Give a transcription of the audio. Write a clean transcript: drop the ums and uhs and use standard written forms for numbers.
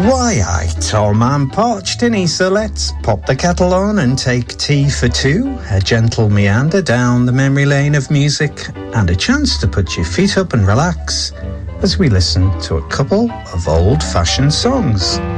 Why, aye, Tom, I'm parched, innit, so let's pop the kettle on and take tea for two, a gentle meander down the memory lane of music, and a chance to put your feet up and relax as we listen to a couple of old-fashioned songs.